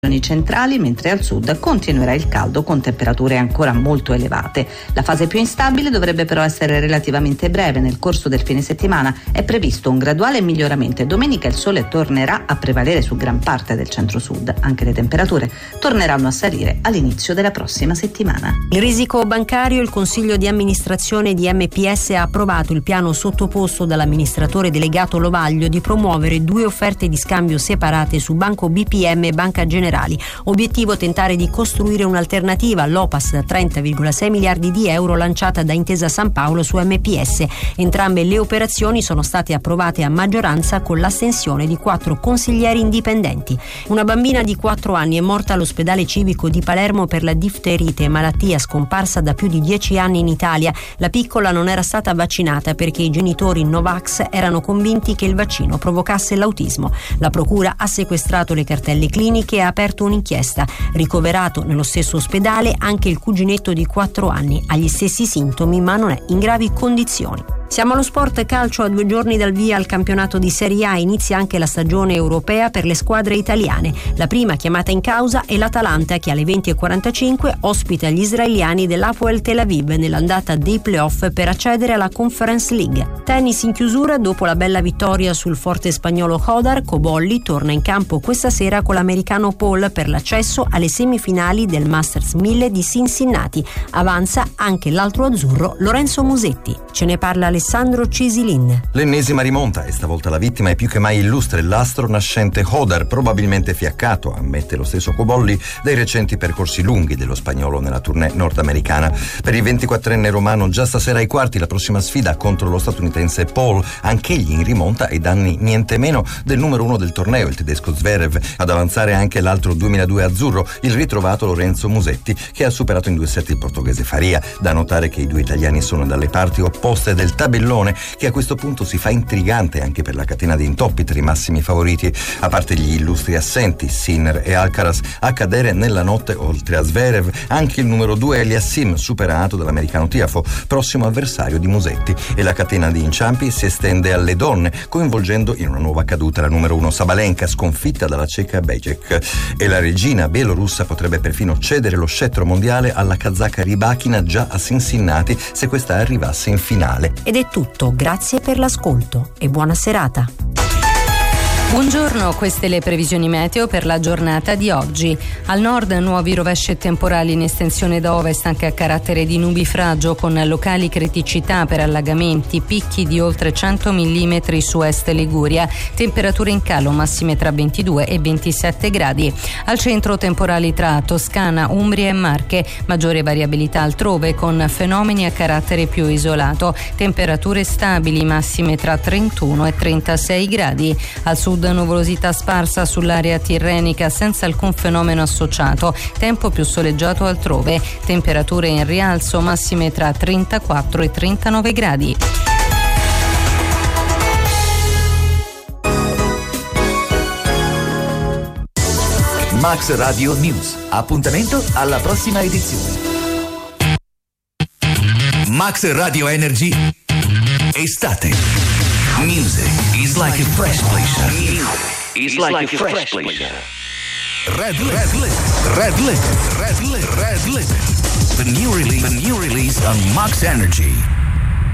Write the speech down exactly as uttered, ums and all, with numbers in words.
centrali, mentre al sud continuerà il caldo con temperature ancora molto elevate. La fase più instabile dovrebbe però essere relativamente breve. Nel corso del fine settimana è previsto un graduale miglioramento e domenica il sole tornerà a prevalere su gran parte del centro-sud. Anche le temperature torneranno a salire all'inizio della prossima settimana. Il risico bancario. Il consiglio di amministrazione di M P S ha approvato il piano sottoposto dall'amministratore delegato Lovaglio di promuovere due offerte di scambio separate su Banco B P M e Banca Generali. Obiettivo: tentare di costruire un'alternativa all'O P A S da trenta virgola sei miliardi di euro lanciata da Intesa San Paolo su M P S. Entrambe le operazioni sono state approvate a maggioranza con l'astensione di quattro consiglieri indipendenti. Una bambina di quattro anni è morta all'ospedale civico di Palermo per la difterite, malattia scomparsa da più di dieci anni in Italia. La piccola non era stata vaccinata perché i genitori Novax erano convinti che il vaccino provocasse l'autismo. La procura ha sequestrato le cartelle cliniche e ha aperto un'inchiesta. Ricoverato nello stesso ospedale anche il cuginetto di quattro anni, ha gli stessi sintomi ma non è in gravi condizioni. Siamo allo sport calcio. A due giorni dal via al campionato di Serie A inizia anche la stagione europea per le squadre italiane. La prima chiamata in causa è l'Atalanta, che alle venti e quarantacinque ospita gli israeliani dell'Hapoel Tel Aviv nell'andata dei playoff per accedere alla Conference League. Tennis in chiusura. Dopo la bella vittoria sul forte spagnolo Hodar, Cobolli torna in campo questa sera con l'americano Paul per l'accesso alle semifinali del Masters mille di Cincinnati. Avanza anche l'altro azzurro Lorenzo Musetti. Ce ne parla Alessandro Cisilin. L'ennesima rimonta e stavolta la vittima è più che mai illustre, l'astro nascente Hodar, probabilmente fiaccato, ammette lo stesso Cobolli, dai recenti percorsi lunghi dello spagnolo nella tournée nordamericana. Per il ventiquattrenne romano già stasera ai quarti la prossima sfida contro lo statunitense Paul, anch'egli in rimonta ai danni niente meno del numero uno del torneo, il tedesco Zverev. Ad avanzare anche l'altro duemiladue azzurro, il ritrovato Lorenzo Musetti, che ha superato in due set il portoghese Faria. Da notare che i due italiani sono dalle parti opposte del tabellone, che a questo punto si fa intrigante anche per la catena di intoppi tra i massimi favoriti, a parte gli illustri assenti Sinner e Alcaraz. A cadere nella notte, oltre a Zverev, anche il numero due Eliassim, superato dall'americano Tiafoe, prossimo avversario di Musetti, e la catena di inciampi si estende alle donne, coinvolgendo in una nuova caduta la numero uno Sabalenka, sconfitta dalla ceca Bejek, e la regina bielorussa potrebbe perfino cedere lo scettro mondiale alla kazaka Rybakina già a Cincinnati se questa arrivasse in finale. Ed è tutto, grazie per l'ascolto e buona serata. Buongiorno, queste le previsioni meteo per la giornata di oggi. Al nord nuovi rovesci temporali in estensione da ovest anche a carattere di nubifragio, con locali criticità per allagamenti, picchi di oltre cento millimetri su est Liguria, temperature in calo massime tra ventidue e ventisette gradi. Al centro temporali tra Toscana, Umbria e Marche, maggiore variabilità altrove con fenomeni a carattere più isolato, temperature stabili massime tra trentuno e trentasei gradi. Al sud nuvolosità sparsa sull'area tirrenica senza alcun fenomeno associato, tempo più soleggiato altrove, temperature in rialzo massime tra trentaquattro e trentanove gradi. Max Radio News. Appuntamento alla prossima edizione. Max Radio Energy Estate. Music is like a fresh pleasure. It's like a fresh pleasure. Red Red List. Red List. Red List. Red List. The new release. The new release on Max Energy.